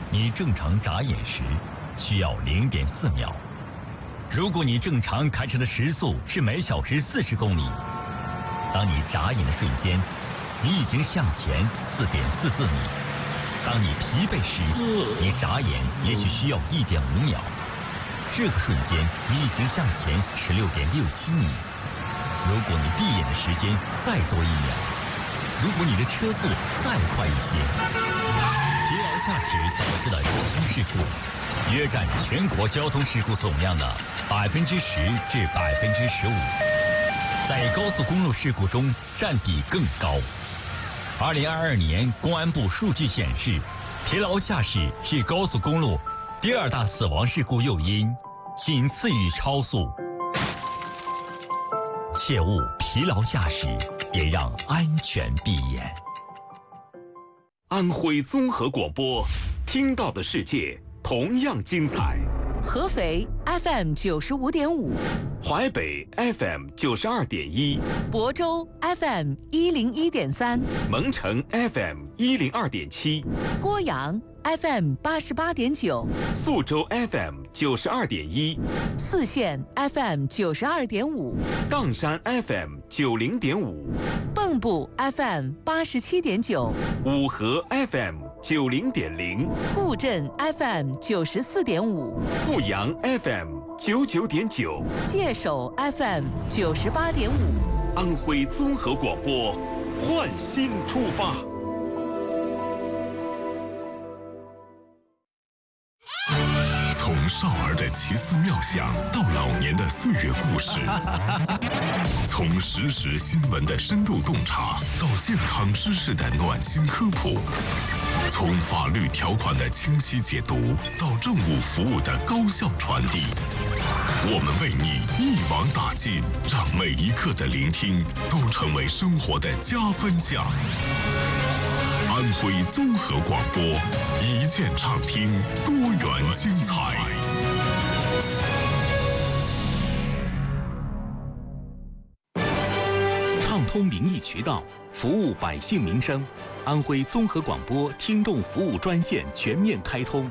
你正常眨眼时需要0.4秒。如果你正常开车的时速是每小时40公里，当你眨眼的瞬间，你已经向前4.44米。当你疲惫时，你眨眼也许需要1.5秒。这个瞬间，你已经向前16.67米。如果你闭眼的时间再多1秒，如果你的车速再快一些，疲劳驾驶导致的交通事故约占全国交通事故总量的10%至15%，在高速公路事故中占比更高。2022年公安部数据显示，疲劳驾驶是高速公路第2大死亡事故诱因，仅次于超速。切勿疲劳驾驶，别让安全闭眼。 安徽综合广播，听到的世界同样精彩。 合肥 FM 95.5， 淮北 FM 92.1， 亳州 FM 101.3， 蒙城 FM 102.7， 郭阳 FM 88.9， 宿州 FM 92.1， 泗县 FM 92.5， 砀山 FM 90.5， 蚌埠 FM 87.9， 五河 FM 90.0， 固镇 FM 94.5， 阜阳 FM 99.9， 界首 FM 98.5。 安徽综合广播，焕新出发。 从少儿的奇思妙想到老年的岁月故事，从实时新闻的深度洞察到健康知识的暖心科普，从法律条款的清晰解读到政务服务的高效传递，我们为你一网打尽，让每一刻的聆听都成为生活的加分项。安徽综合广播，一键畅听，多元精彩。 畅通民意渠道，服务百姓民生。安徽综合广播听众服务专线全面开通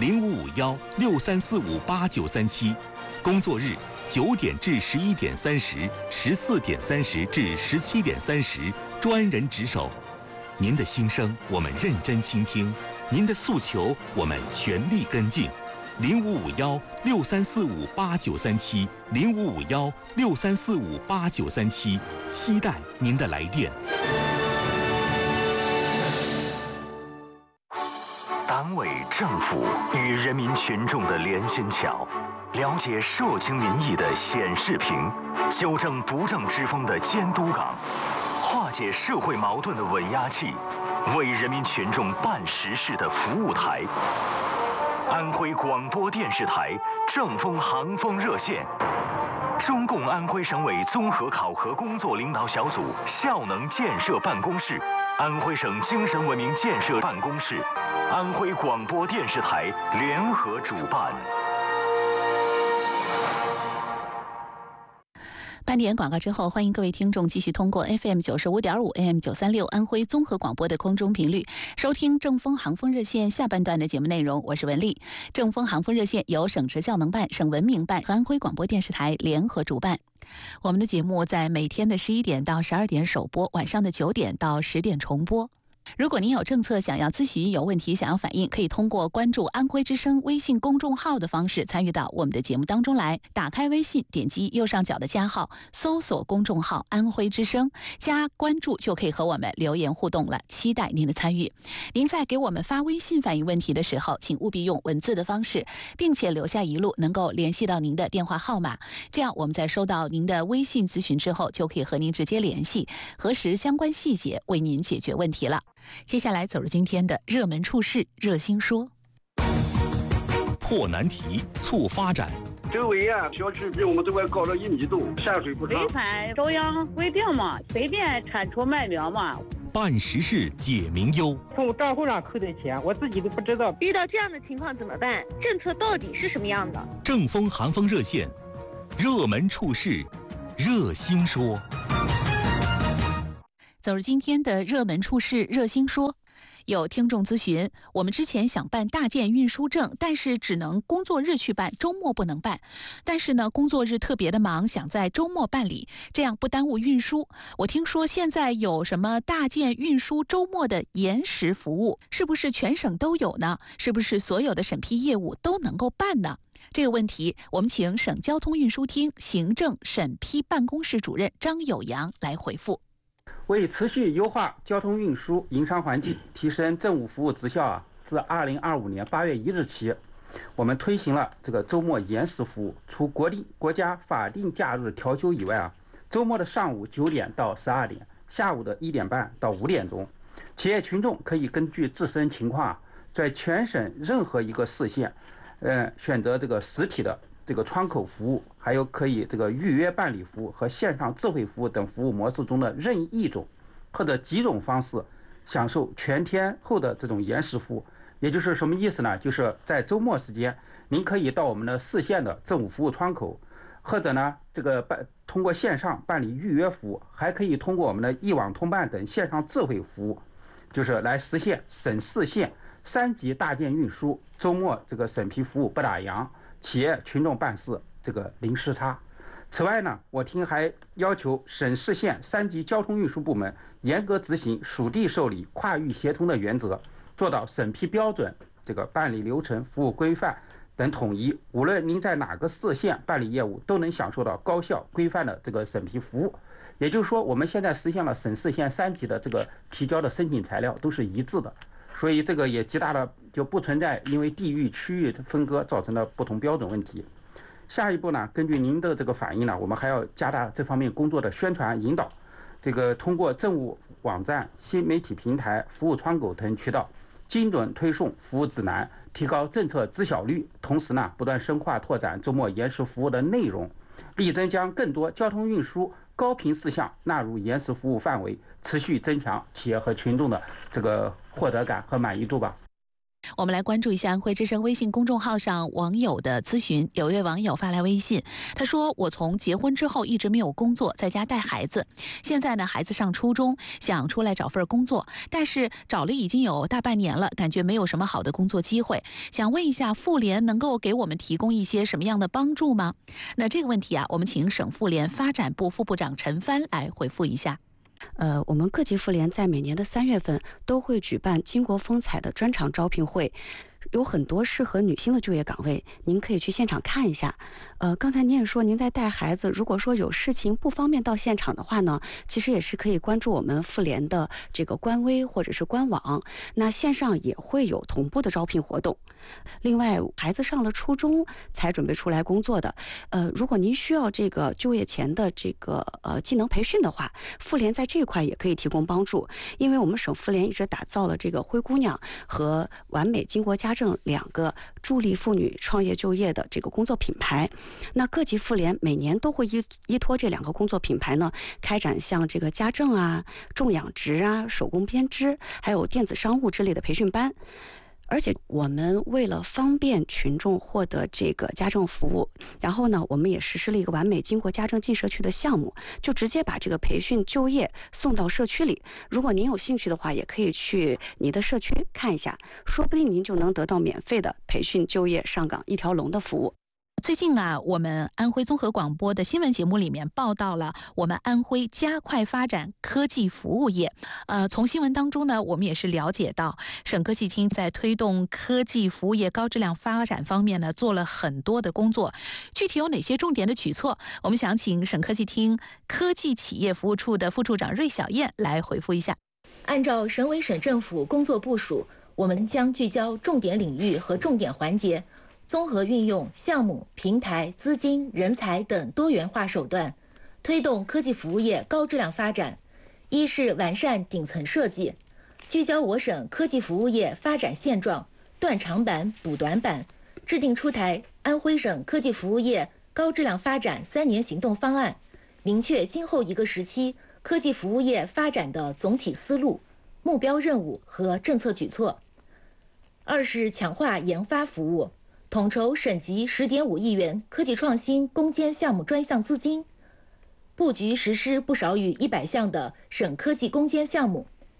，055163458937，工作日9点至11点30、14点30至17点30，专人值守。您的心声我们认真倾听，您的诉求我们全力跟进。055163458937，055163458937，期待您的来电。 党委政府与人民群众的连心桥，了解社情民意的显示屏，纠正不正之风的监督岗，化解社会矛盾的稳压器，为人民群众办实事的服务台。安徽广播电视台正风航风热线，中共安徽省委综合考核工作领导小组效能建设办公室，安徽省精神文明建设办公室，安徽广播电视台联合主办。 半点广告之后，欢迎各位听众继续通过 FM 95.5 AM 936安徽综合广播的空中频率收听正风航风热线下半段的节目内容。我是文丽。正风航风热线由省直效能办、省文明办和安徽广播电视台联合主办。我们的节目在每天的11点到12点首播，晚上的9点到10点重播。如果您有政策想要咨询、有问题想要反映，可以通过关注安徽之声微信公众号的方式参与到我们的节目当中来。打开微信，点击右上角的加号，搜索公众号安徽之声，加关注就可以和我们留言互动了，期待您的参与。您在给我们发微信反映问题的时候，请务必用文字的方式，并且留下一路能够联系到您的电话号码，这样我们在收到您的微信咨询之后，就可以和您直接联系，核实相关细节，为您解决问题了。接下来走入今天的热门处事热心说， 破难题促发展。 周围小区比我们这块高了1米多，下水不畅。 违反中央规定嘛，随便铲除卖苗嘛。 办实事解民忧， 从账户上扣的钱，我自己都不知道。 遇到这样的情况怎么办？政策到底是什么样的？ 正风寒风热线，热门处事热心说。 走入今天的热门处事热心说， 有听众咨询，我们之前想办大件运输证，但是只能工作日去办，周末不能办。但是呢，工作日特别的忙，想在周末办理，这样不耽误运输。我听说现在有什么大件运输周末的延时服务，是不是全省都有呢？是不是所有的审批业务都能够办呢？这个问题，我们请省交通运输厅行政审批办公室主任张友阳来回复。 为持续优化交通运输营商环境，提升政务服务质效自2025年8月1日起，我们推行了这个周末延时服务。除国家法定假日调休以外周末的上午9点到12点，下午的1点半到5点钟，企业群众可以根据自身情况在全省任何一个市县，选择这个实体的这个窗口服务，还有可以这个预约办理服务和线上智慧服务等服务模式中的任意一种或者几种方式，享受全天候的这种延时服务。也就是什么意思呢？就是在周末时间，您可以到我们的市县的政务服务窗口，或者呢这个通过线上办理预约服务，还可以通过我们的一网通办等线上智慧服务，就是来实现省市县3级大件运输周末这个审批服务不打烊，企业群众办事这个零时差。此外呢，我厅还要求省市县3级交通运输部门严格执行属地受理、跨域协同的原则，做到审批标准、这个办理流程、服务规范等统一。无论您在哪个市县办理业务，都能享受到高效规范的这个审批服务。也就是说，我们现在实现了省市县3级的这个提交的申请材料都是一致的。所以这个也极大的就不存在因为地域区域分割造成的不同标准问题。下一步呢，根据您的这个反映呢，我们还要加大这方面工作的宣传引导，这个通过政务网站、新媒体平台、服务窗口等渠道精准推送服务指南，提高政策知晓率。同时呢，不断深化拓展周末延时服务的内容，力争将更多交通运输高频事项纳入延时服务范围，持续增强企业和群众的这个获得感和满意度吧。 我们来关注一下安徽之声微信公众号上网友的咨询。有一位网友发来微信，他说：我从结婚之后一直没有工作，在家带孩子，现在呢孩子上初中，想出来找份工作，但是找了已经有大半年了，感觉没有什么好的工作机会，想问一下妇联能够给我们提供一些什么样的帮助吗？那这个问题我们请省妇联发展部副部长陈帆来回复一下。 我们各级妇联在每年的3月份都会举办巾帼风采的专场招聘会，有很多适合女性的就业岗位，您可以去现场看一下。刚才您也说您在带孩子，如果说有事情不方便到现场的话呢，其实也是可以关注我们妇联的这个官微或者是官网，那线上也会有同步的招聘活动。另外，孩子上了初中才准备出来工作的，如果您需要这个就业前的这个技能培训的话，妇联在这一块也可以提供帮助。因为我们省妇联一直打造了这个灰姑娘和完美巾帼家政2个助力妇女创业就业的这个工作品牌。那各级妇联每年都会依托这2个工作品牌呢，开展像这个家政种养殖手工编织，还有电子商务之类的培训班。而且我们为了方便群众获得这个家政服务，然后呢，我们也实施了一个完美巾帼家政进社区的项目，就直接把这个培训就业送到社区里。如果您有兴趣的话，也可以去你的社区看一下，说不定您就能得到免费的培训就业上岗一条龙的服务。 最近我们安徽综合广播的新闻节目里面报道了我们安徽加快发展科技服务业。从新闻当中呢，我们也是了解到，省科技厅在推动科技服务业高质量发展方面呢，做了很多的工作。具体有哪些重点的举措？我们想请省科技厅科技企业服务处的副处长芮小燕来回复一下。 按照省委省政府工作部署，我们将聚焦重点领域和重点环节，综合运用项目、平台、资金、人才等多元化手段，推动科技服务业高质量发展。一是完善顶层设计，聚焦我省科技服务业发展现状，断长板补短板，制定出台安徽省科技服务业高质量发展3年行动方案，明确今后一个时期科技服务业发展的总体思路、目标任务和政策举措。二是强化研发服务，统筹省级10.5亿元科技创新攻坚项目专项资金，布局实施不少于100项的省科技攻坚项目，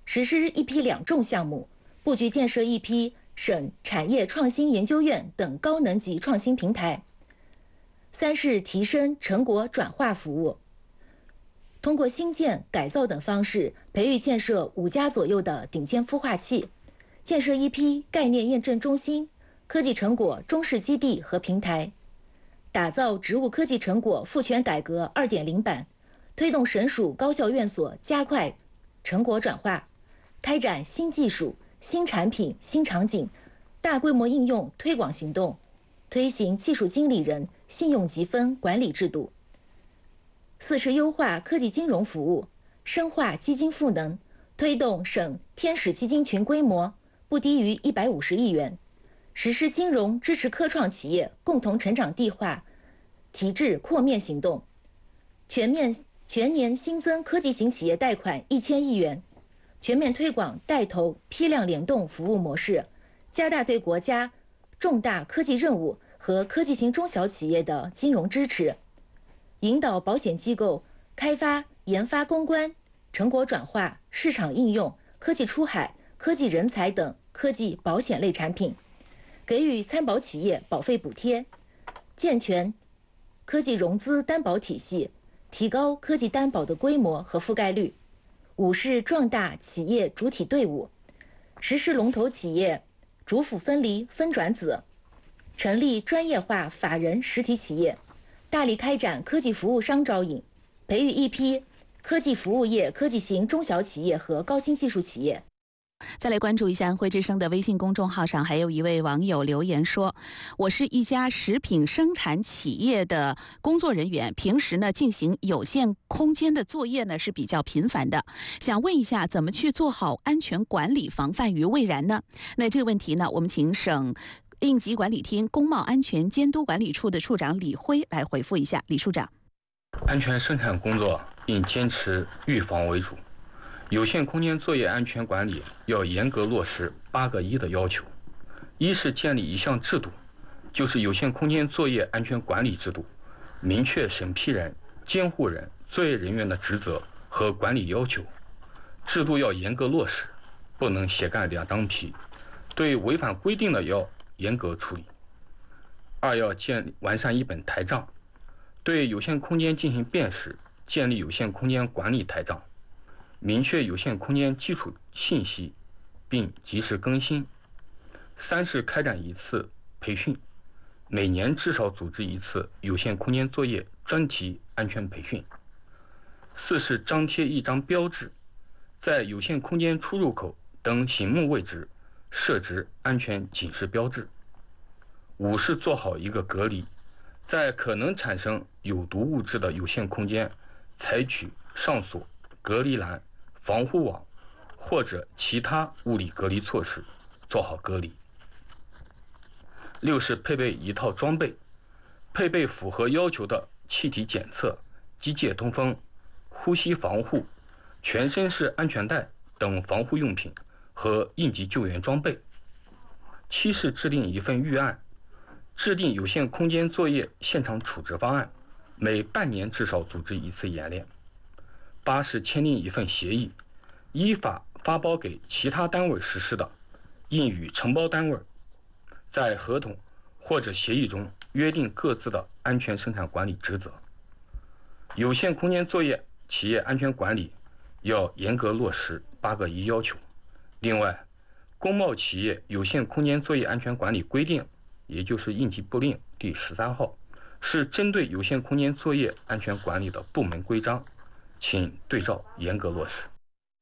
实施一批2重项目，布局建设一批省产业创新研究院等高能级创新平台。3是提升成果转化服务，通过新建、改造等方式，培育建设5家左右的顶尖孵化器，建设一批概念验证中心、科技成果中试基地和平台，打造植物科技成果赋权改革 2.0 版，推动省属高校院所加快成果转化，开展新技术、新产品、新场景大规模应用推广行动，推行技术经理人信用积分管理制度。4是优化科技金融服务，深化基金赋能，推动省天使基金群规模不低于150亿元，实施金融支持科创企业共同成长递化提质扩面行动，全年新增科技型企业贷款1000亿元，全面推广带头批量联动服务模式，加大对国家重大科技任务和科技型中小企业的金融支持，引导保险机构开发、研发、攻关、成果转化、市场应用、科技出海、科技人才等科技保险类产品，给予参保企业保费补贴，健全科技融资担保体系，提高科技担保的规模和覆盖率。5是壮大企业主体队伍，实施龙头企业主辅分离分转子，成立专业化法人实体企业，大力开展科技服务商招引，培育一批科技服务业科技型中小企业和高新技术企业。 再来关注一下安徽之声的微信公众号上，还有一位网友留言说：我是一家食品生产企业的工作人员，平时呢进行有限空间的作业呢是比较频繁的，想问一下怎么去做好安全管理，防范于未然呢？那这个问题呢，我们请省应急管理厅工贸安全监督管理处的处长李辉来回复一下。李处长， 安全生产工作应坚持预防为主，有限空间作业安全管理要严格落实8个1的要求。1是建立一项制度，就是有限空间作业安全管理制度，明确审批人、监护人、作业人员的职责和管理要求，制度要严格落实，不能斜干2当皮，对违反规定的要严格处理。2要完善一本台账，对有限空间进行辨识，建立有限空间管理台账，明确有限空间基础信息，并及时更新。3是开展1次培训，每年至少组织1次有限空间作业专题安全培训。4是张贴一张标志，在有限空间出入口等醒目位置设置安全警示标志。5是做好一个隔离，在可能产生有毒物质的有限空间，采取上锁、隔离栏、防护网或者其他物理隔离措施，做好隔离。6是配备一套装备，配备符合要求的气体检测、机械通风、呼吸防护、全身式安全带等防护用品和应急救援装备。7是制定一份预案，制定有限空间作业现场处置方案，每半年至少组织1次演练。8是签订一份协议，依法发包给其他单位实施的，应与承包单位在合同或者协议中约定各自的安全生产管理职责。有限空间作业企业安全管理要严格落实8个1要求。另外，工贸企业有限空间作业安全管理规定，也就是应急部令第13号，是针对有限空间作业安全管理的部门规章，请对照严格落实。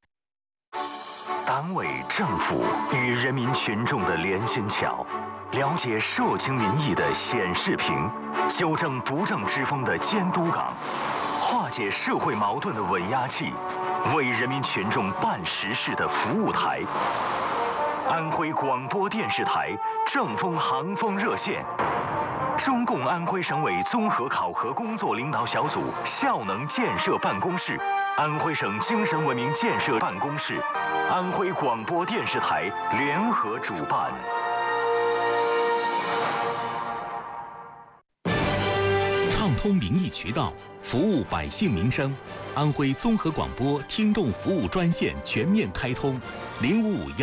党委政府与人民群众的连心桥，了解社情民意的显示屏，纠正不正之风的监督岗，化解社会矛盾的稳压器，为人民群众办实事的服务台。安徽广播电视台正风航风热线，中共安徽省委综合考核工作领导小组效能建设办公室，安徽省精神文明建设办公室，安徽广播电视台联合主办。 畅畅通民意渠道，服务百姓民生。安徽综合广播听众服务专线全面开通，0551